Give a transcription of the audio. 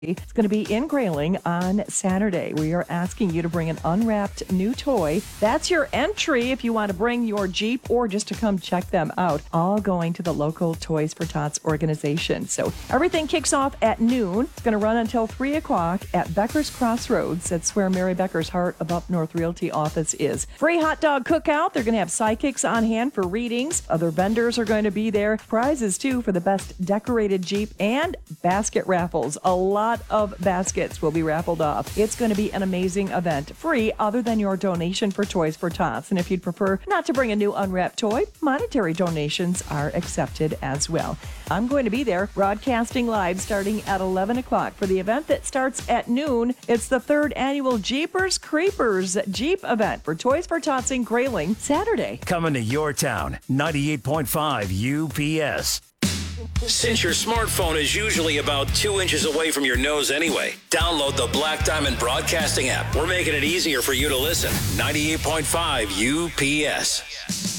It's going to be in Grayling on Saturday. We are asking you to bring an unwrapped new toy. That's your entry if you want to bring your Jeep or just to come check them out. All going to the local Toys for Tots organization. So everything kicks off at noon. It's going to run until 3 o'clock at Becker's Crossroads. That's where Mary Becker's Heart of Up North Realty office is. Free hot dog cookout. They're going to have psychics on hand for readings. Other vendors are going to be there. Prizes, too, for the best decorated Jeep and basket raffles. A lot of baskets will be raffled off. It's going to be an amazing event, free other than your donation for Toys for Tots. And if you'd prefer not to bring a new unwrapped toy, monetary donations are accepted as well. I'm going to be there broadcasting live starting at 11 o'clock for the event that starts at noon. It's the 3rd annual Jeepers Creepers Jeep event for Toys for Tots in Grayling, Saturday. Coming to your town, 98.5 UPS. Since your smartphone is usually about 2 inches away from your nose anyway, download the Black Diamond Broadcasting app. We're making it easier for you to listen. 98.5 UPS.